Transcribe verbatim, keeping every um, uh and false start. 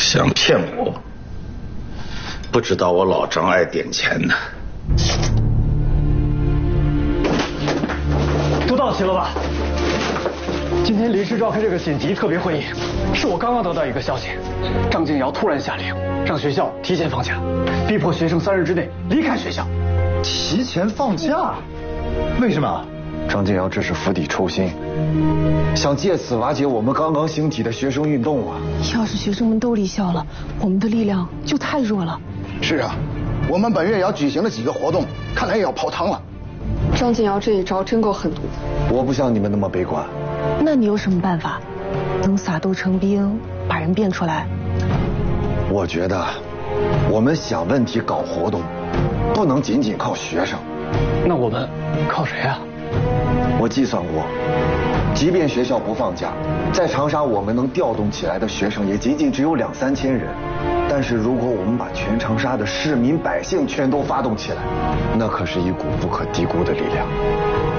想骗我？不知道我老张爱点钱呢。 都到齐了吧？今天临时召开这个紧急特别会议，是我刚刚得到一个消息，张静瑶突然下令让学校提前放假，逼迫学生三日之内离开学校。 提前放假？为什么？ 张静瑶这是釜底抽薪，想借此瓦解我们刚刚兴起的学生运动啊！ 要是学生们都离校了，我们的力量就太弱了。 是啊，我们本月要举行的几个活动，看来也要泡汤了。 张静瑶这一招真够狠毒。 我不像你们那么悲观。 那你有什么办法，能撒豆成兵，把人变出来？ 我觉得，我们想问题、搞活动，不能仅仅靠学生。 那我们靠谁啊？ 我计算过，即便学校不放假，在长沙我们能调动起来的学生也仅仅只有两三千人。但是如果我们把全长沙的市民百姓全都发动起来，那可是一股不可低估的力量。